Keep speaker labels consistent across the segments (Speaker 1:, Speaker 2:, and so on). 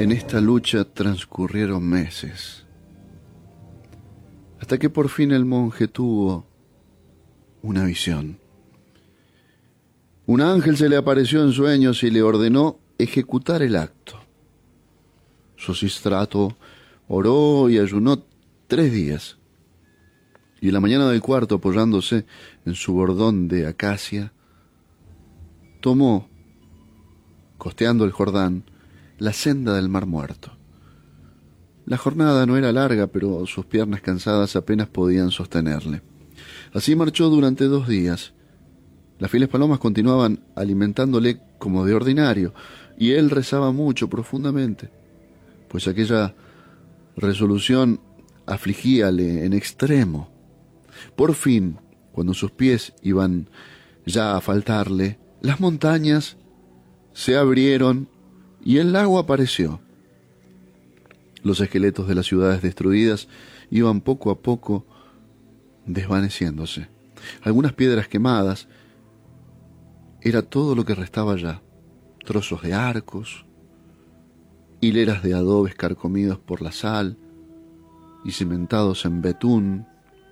Speaker 1: En esta lucha transcurrieron meses, hasta que por fin el monje tuvo una visión. Un ángel se le apareció en sueños y le ordenó ejecutar el acto. Sosístrato oró y ayunó 3 días, y en la mañana del cuarto, apoyándose en su bordón de acacia, tomó, costeando el Jordán, la senda del Mar Muerto. La jornada no era larga, pero sus piernas cansadas apenas podían sostenerle. Así marchó durante 2 días. Las fieles palomas continuaban alimentándole como de ordinario, y él rezaba mucho, profundamente, pues aquella resolución afligíale en extremo. Por fin, cuando sus pies iban ya a faltarle, las montañas se abrieron y el lago apareció. Los esqueletos de las ciudades destruidas iban poco a poco desvaneciéndose. Algunas piedras quemadas era todo lo que restaba ya. Trozos de arcos, hileras de adobes carcomidos por la sal y cimentados en betún.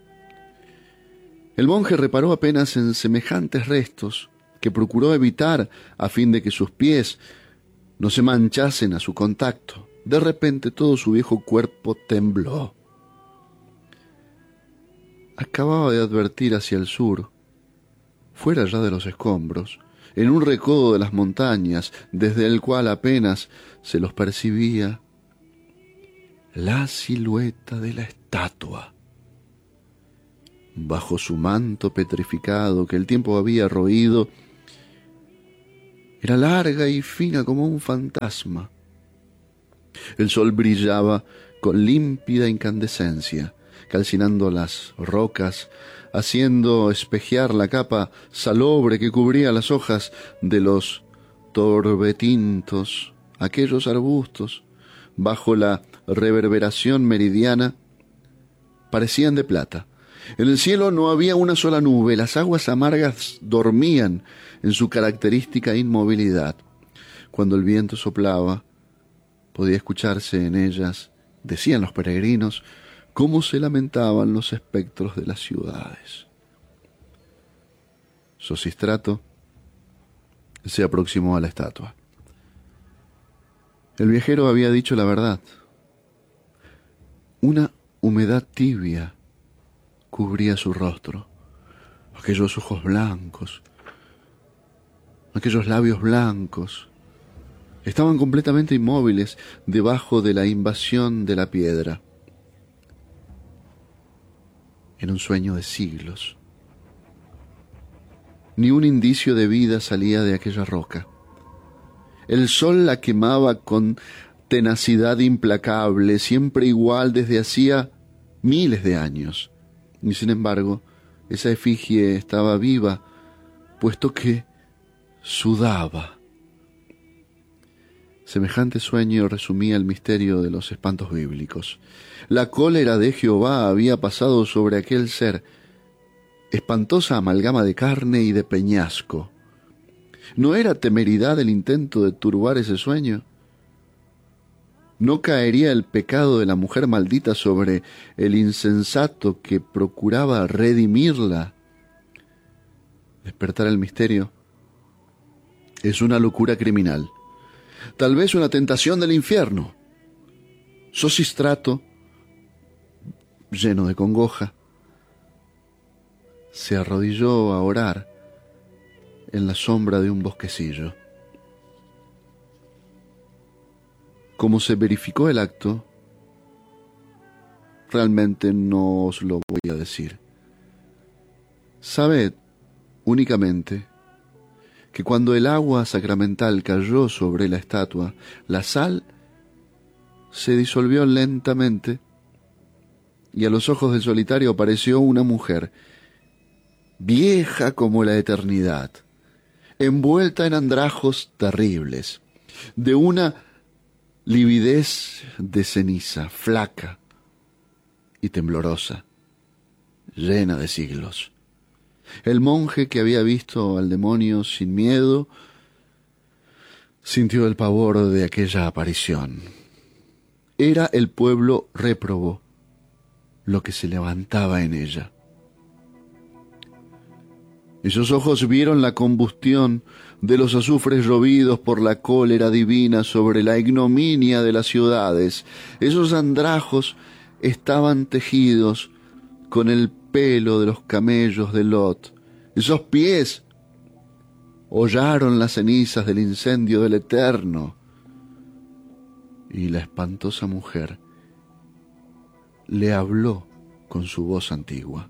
Speaker 1: El monje reparó apenas en semejantes restos que procuró evitar a fin de que sus pies no se manchasen a su contacto. De repente todo su viejo cuerpo tembló. Acababa de advertir hacia el sur, fuera ya de los escombros, en un recodo de las montañas, desde el cual apenas se los percibía, la silueta de la estatua. Bajo su manto petrificado que el tiempo había roído, era larga y fina como un fantasma. El sol brillaba con límpida incandescencia, calcinando las rocas, haciendo espejear la capa salobre que cubría las hojas de los torbetintos, aquellos arbustos, bajo la reverberación meridiana, parecían de plata. En el cielo no había una sola nube, las aguas amargas dormían en su característica inmovilidad. Cuando el viento soplaba, podía escucharse en ellas, decían los peregrinos, cómo se lamentaban los espectros de las ciudades. Sosístrato se aproximó a la estatua. El viajero había dicho la verdad. Una humedad tibia cubría su rostro, aquellos ojos blancos, aquellos labios blancos, estaban completamente inmóviles debajo de la invasión de la piedra. En un sueño de siglos. Ni un indicio de vida salía de aquella roca. El sol la quemaba con tenacidad implacable, siempre igual desde hacía miles de años. Y sin embargo, esa efigie estaba viva, puesto que sudaba. Semejante sueño resumía el misterio de los espantos bíblicos. La cólera de Jehová había pasado sobre aquel ser, espantosa amalgama de carne y de peñasco. ¿No era temeridad el intento de turbar ese sueño? ¿No caería el pecado de la mujer maldita sobre el insensato que procuraba redimirla? Despertar el misterio es una locura criminal. Tal vez una tentación del infierno. Sosístrato, lleno de congoja, se arrodilló a orar en la sombra de un bosquecillo. Como se verificó el acto, realmente no os lo voy a decir. Sabed únicamente que cuando el agua sacramental cayó sobre la estatua, la sal se disolvió lentamente y a los ojos del solitario apareció una mujer, vieja como la eternidad, envuelta en andrajos terribles, de una lividez de ceniza, flaca y temblorosa, llena de siglos. El monje que había visto al demonio sin miedo Sintió el pavor de aquella aparición. Era el pueblo réprobo lo que se levantaba en ella. Esos ojos vieron la combustión de los azufres llovidos por la cólera divina sobre la ignominia de las ciudades. Esos andrajos estaban tejidos con el pelo de los camellos de Lot. Esos pies hollaron las cenizas del incendio del Eterno. Y la espantosa mujer le habló con su voz antigua.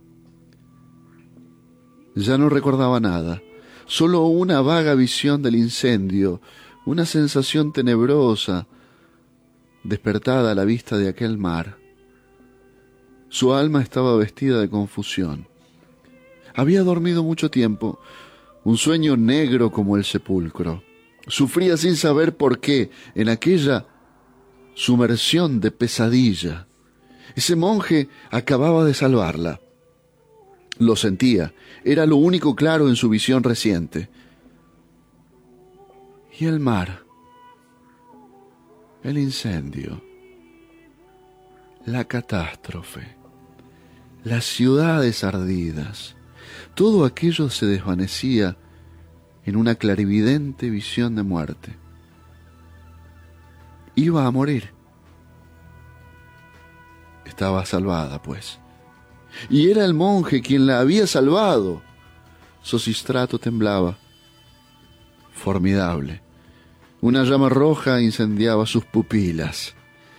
Speaker 1: Ya no recordaba nada, solo una vaga visión del incendio, una sensación tenebrosa, despertada a la vista de aquel mar. Su alma estaba vestida de confusión. Había dormido mucho tiempo, un sueño negro como el sepulcro. Sufría sin saber por qué en aquella sumersión de pesadilla. Ese monje acababa de salvarla. Lo sentía, era lo único claro en su visión reciente. Y el mar, el incendio, la catástrofe, las ciudades ardidas, todo aquello se desvanecía en una clarividente visión de muerte. Iba a morir. Estaba salvada, pues. Y era el monje quien la había salvado. Sosistrato temblaba. Formidable. Una llama roja incendiaba sus pupilas.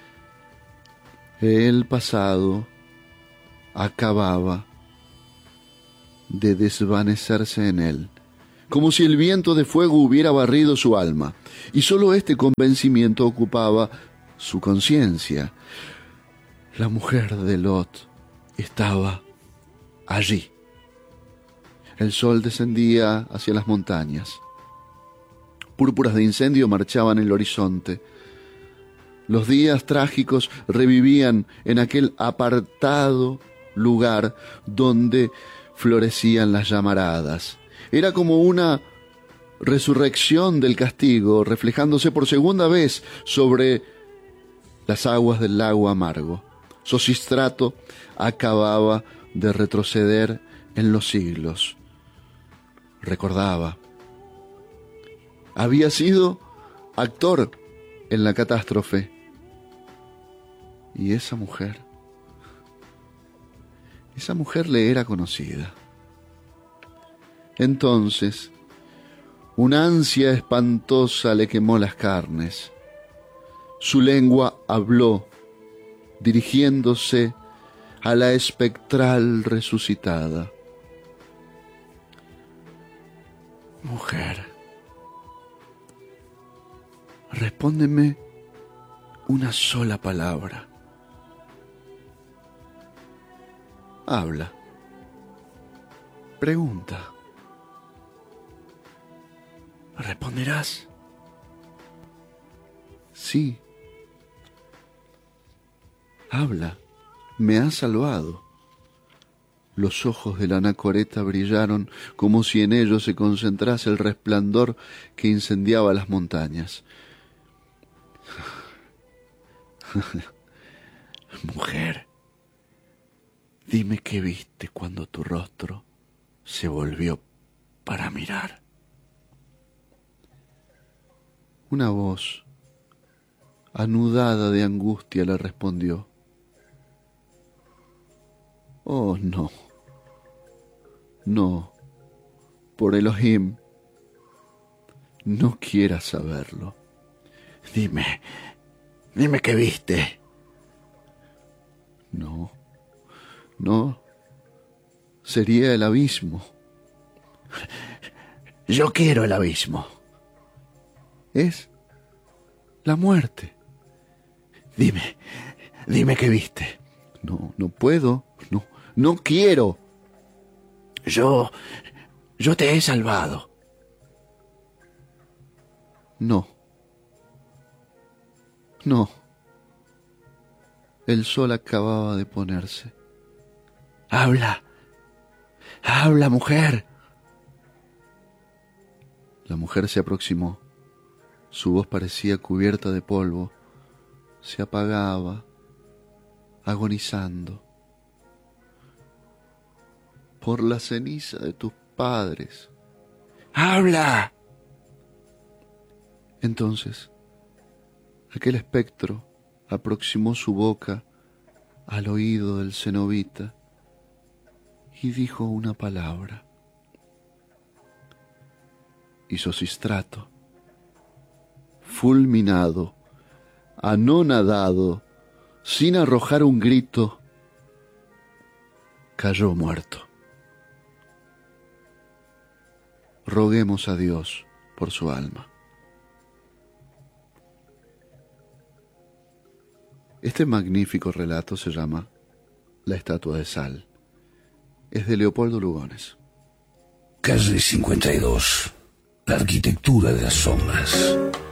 Speaker 1: El pasado acababa de desvanecerse en él, como si el viento de fuego hubiera barrido su alma, y solo este convencimiento ocupaba su conciencia. La mujer de Lot estaba allí. El sol descendía hacia las montañas. Púrpuras de incendio marchaban en el horizonte. Los días trágicos revivían en aquel apartado lugar donde florecían las llamaradas. Era como una resurrección del castigo, reflejándose por segunda vez sobre las aguas del lago amargo. Sosistrato acababa de retroceder en los siglos. Recordaba. Había sido actor en la catástrofe. Y esa mujer le era conocida. Entonces, una ansia espantosa le quemó las carnes. Su lengua habló, dirigiéndose a la espectral resucitada. Mujer, respóndeme una sola palabra. Habla. Pregunta. ¿Responderás? Sí. Habla. Me has salvado. Los ojos de la anacoreta brillaron como si en ellos se concentrase el resplandor que incendiaba las montañas. Mujer, dime qué viste cuando tu rostro se volvió para mirar. Una voz, anudada de angustia, le respondió. Oh, no. No, por Elohim, no quieras saberlo. Dime qué viste. No, sería el abismo. Yo quiero el abismo. Es la muerte. Dime qué viste. No puedo, no quiero. Yo te he salvado. No. El sol acababa de ponerse. Habla, mujer. La mujer se aproximó. Su voz parecía cubierta de polvo, se apagaba, agonizando. Por la ceniza de tus padres. ¡Habla! Entonces, aquel espectro aproximó su boca al oído del cenobita y dijo una palabra. Y Sosistrato, fulminado, anonadado, sin arrojar un grito, cayó muerto. Roguemos a Dios por su alma. Este magnífico relato se llama La estatua de sal. Es de Leopoldo Lugones.
Speaker 2: Calle 52. La arquitectura de las sombras.